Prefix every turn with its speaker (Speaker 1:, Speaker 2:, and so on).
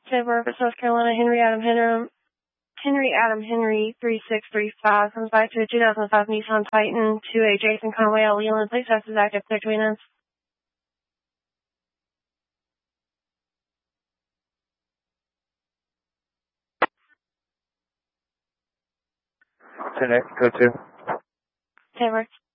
Speaker 1: Taylor for South Carolina, Henry Adam Henry 3635 comes back to a 2005 Nissan Titan to a Jason Conway at Leland. Please test is active, clear between us.
Speaker 2: 10X, go to.
Speaker 1: Taylor.